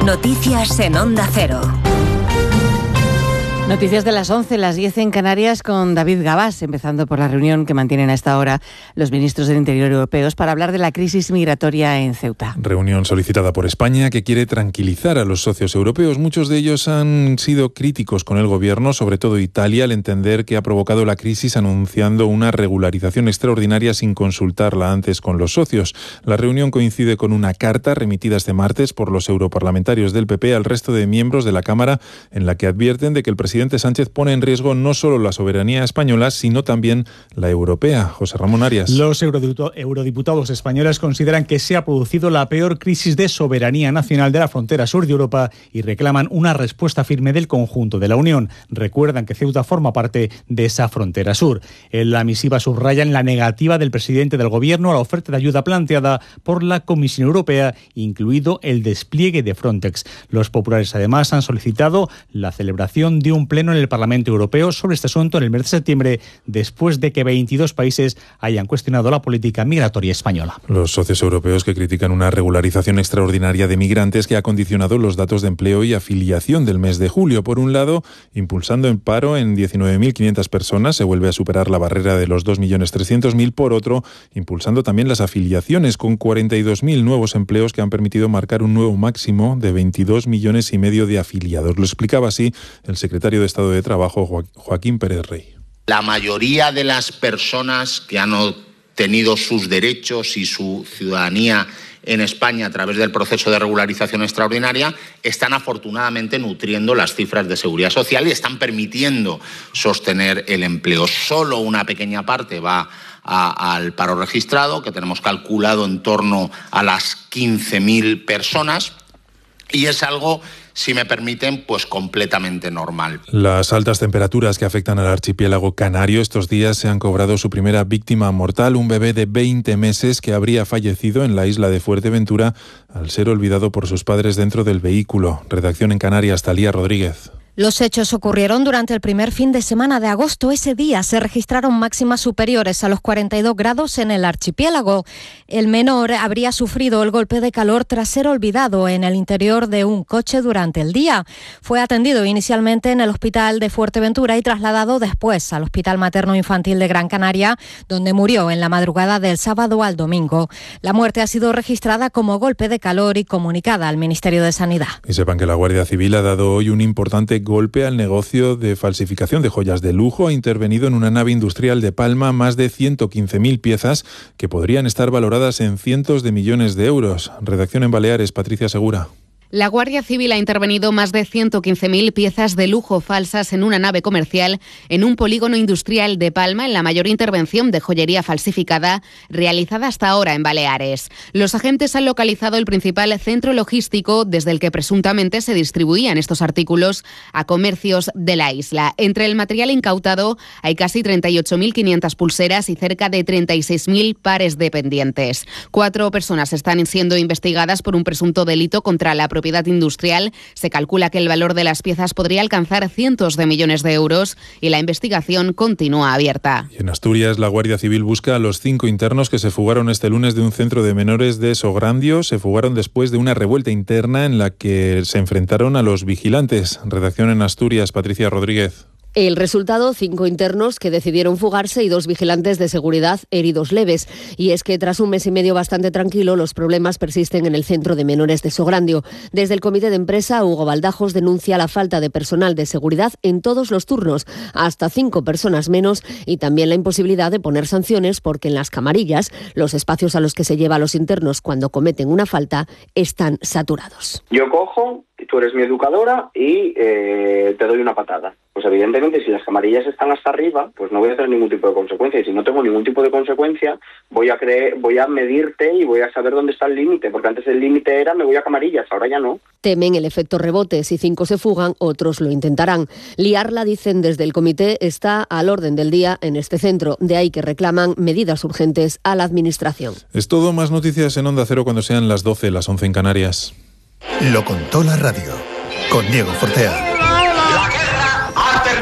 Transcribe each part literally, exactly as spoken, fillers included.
Noticias en Onda Cero. Noticias de las once, las diez en Canarias con David Gabás, empezando por la reunión que mantienen a esta hora los ministros del Interior europeos para hablar de la crisis migratoria en Ceuta. Reunión solicitada por España que quiere tranquilizar a los socios europeos. Muchos de ellos han sido críticos con el gobierno, sobre todo Italia, al entender que ha provocado la crisis anunciando una regularización extraordinaria sin consultarla antes con los socios. La reunión coincide con una carta remitida este martes por los europarlamentarios del P P al resto de miembros de la Cámara, en la que advierten de que el presidente El presidente Sánchez pone en riesgo no solo la soberanía española, sino también la europea. José Ramón Arias. Los eurodiputados españoles consideran que se ha producido la peor crisis de soberanía nacional de la frontera sur de Europa y reclaman una respuesta firme del conjunto de la Unión. Recuerdan que Ceuta forma parte de esa frontera sur. En la misiva subrayan la negativa del presidente del Gobierno a la oferta de ayuda planteada por la Comisión Europea, incluido el despliegue de Frontex. Los populares además han solicitado la celebración de un pleno en el Parlamento Europeo sobre este asunto en el mes de septiembre, después de que veintidós países hayan cuestionado la política migratoria española. Los socios europeos que critican una regularización extraordinaria de migrantes que ha condicionado los datos de empleo y afiliación del mes de julio. Por un lado, impulsando el paro en diecinueve mil quinientas personas, se vuelve a superar la barrera de los dos millones trescientos mil. Por otro, impulsando también las afiliaciones con cuarenta y dos mil nuevos empleos que han permitido marcar un nuevo máximo de veintidós millones y medio de afiliados. Lo explicaba así el secretario de Estado de Trabajo, Joaquín Pérez Rey. La mayoría de las personas que han obtenido sus derechos y su ciudadanía en España a través del proceso de regularización extraordinaria están afortunadamente nutriendo las cifras de seguridad social y están permitiendo sostener el empleo. Solo una pequeña parte va a, al paro registrado, que tenemos calculado en torno a las quince mil personas, y es algo, si me permiten, pues completamente normal. Las altas temperaturas que afectan al archipiélago canario estos días se han cobrado su primera víctima mortal, un bebé de veinte meses que habría fallecido en la isla de Fuerteventura al ser olvidado por sus padres dentro del vehículo. Redacción en Canarias, Talía Rodríguez. Los hechos ocurrieron durante el primer fin de semana de agosto. Ese día se registraron máximas superiores a los cuarenta y dos grados en el archipiélago. El menor habría sufrido el golpe de calor tras ser olvidado en el interior de un coche durante el día. Fue atendido inicialmente en el hospital de Fuerteventura y trasladado después al Hospital Materno Infantil de Gran Canaria, donde murió en la madrugada del sábado al domingo. La muerte ha sido registrada como golpe de calor y comunicada al Ministerio de Sanidad. Y sepan que la Guardia Civil ha dado hoy un importante golpe al negocio de falsificación de joyas de lujo. Ha intervenido en una nave industrial de Palma más de ciento quince mil piezas que podrían estar valoradas en cientos de millones de euros. Redacción en Baleares, Patricia Segura. La Guardia Civil ha intervenido más de ciento quince mil piezas de lujo falsas en una nave comercial en un polígono industrial de Palma, en la mayor intervención de joyería falsificada realizada hasta ahora en Baleares. Los agentes han localizado el principal centro logístico desde el que presuntamente se distribuían estos artículos a comercios de la isla. Entre el material incautado hay casi treinta y ocho mil quinientas pulseras y cerca de treinta y seis mil pares de pendientes. Cuatro personas están siendo investigadas por un presunto delito contra la propiedad industrial. Se calcula que el valor de las piezas podría alcanzar cientos de millones de euros y la investigación continúa abierta. Y en Asturias, la Guardia Civil busca a los cinco internos que se fugaron este lunes de un centro de menores de Sograndio. Se fugaron después de una revuelta interna en la que se enfrentaron a los vigilantes. Redacción en Asturias, Patricia Rodríguez. El resultado, cinco internos que decidieron fugarse y dos vigilantes de seguridad heridos leves. Y es que tras un mes y medio bastante tranquilo, los problemas persisten en el centro de menores de Sograndio. Desde el comité de empresa, Hugo Baldajos denuncia la falta de personal de seguridad en todos los turnos, hasta cinco personas menos, y también la imposibilidad de poner sanciones porque en las camarillas, los espacios a los que se lleva a los internos cuando cometen una falta, están saturados. Yo cojo, tú eres mi educadora y eh, te doy una patada. Pues evidentemente si las camarillas están hasta arriba, pues no voy a tener ningún tipo de consecuencia. Y si no tengo ningún tipo de consecuencia, voy a creer, voy a medirte y voy a saber dónde está el límite. Porque antes el límite era me voy a camarillas, ahora ya no. Temen el efecto rebote. Si cinco se fugan, otros lo intentarán. Liarla, dicen desde el comité, está al orden del día en este centro. De ahí que reclaman medidas urgentes a la administración. Es todo. Más noticias en Onda Cero cuando sean las doce, las once en Canarias. Lo contó la radio, con Diego Fortea. La guerra ha terminado.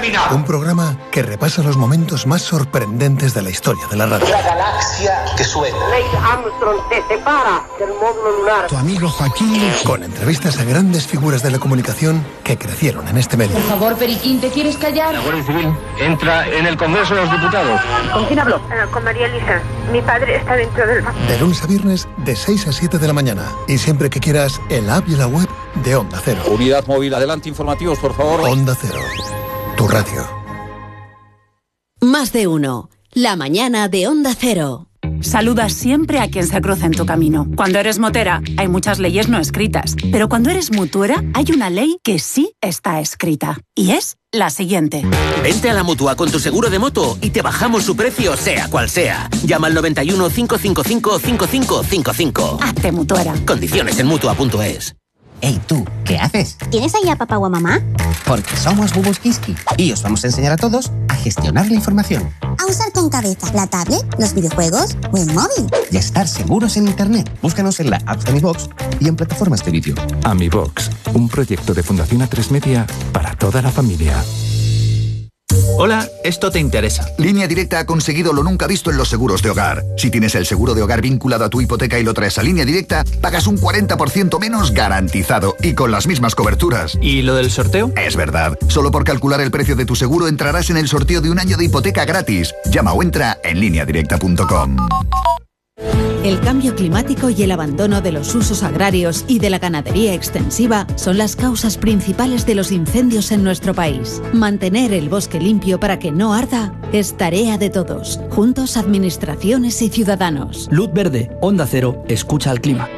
terminado. Un programa que repasa los momentos más sorprendentes de la historia de la radio. La galaxia que suena. Neil Armstrong se separa del módulo lunar. Tu amigo Joaquín. Con entrevistas a grandes figuras de la comunicación que crecieron en este medio. Por favor, Periquín, ¿te quieres callar? La Guardia Civil entra en el Congreso de los Diputados. ¿Con quién hablo? Uh, con María Elisa. Mi padre está dentro del banco. De lunes a viernes, de seis a siete de la mañana. Y siempre que quieras, en la app y la web de Onda Cero. Unidad móvil, adelante, informativos, por favor. Onda Cero, tu radio. Más de uno. La mañana de Onda Cero. Saluda siempre a quien se cruza en tu camino. Cuando eres motera, hay muchas leyes no escritas. Pero cuando eres mutuera, hay una ley que sí está escrita. Y es la siguiente. Vente a la Mutua con tu seguro de moto y te bajamos su precio, sea cual sea. Llama al noventa y uno, cinco cinco cinco, cinco cinco cinco cinco. Hazte mutuera. Condiciones en Mutua punto es. Hey, tú, ¿qué haces? ¿Tienes ahí a papá o a mamá? Porque somos Bubus Kiski y os vamos a enseñar a todos a gestionar la información. A usar con cabeza la tablet, los videojuegos o el móvil. Y a estar seguros en Internet. Búscanos en la app de AmiBox y en plataformas de vídeo. AmiBox, un proyecto de Fundación A tres Media para toda la familia. Hola, esto te interesa. Línea Directa ha conseguido lo nunca visto en los seguros de hogar. Si tienes el seguro de hogar vinculado a tu hipoteca y lo traes a Línea Directa, pagas un cuarenta por ciento menos garantizado y con las mismas coberturas. ¿Y lo del sorteo? Es verdad. Solo por calcular el precio de tu seguro entrarás en el sorteo de un año de hipoteca gratis. Llama o entra en línea directa punto com. El cambio climático y el abandono de los usos agrarios y de la ganadería extensiva son las causas principales de los incendios en nuestro país. Mantener el bosque limpio para que no arda es tarea de todos, juntos administraciones y ciudadanos. Luz verde, Onda Cero, escucha al clima.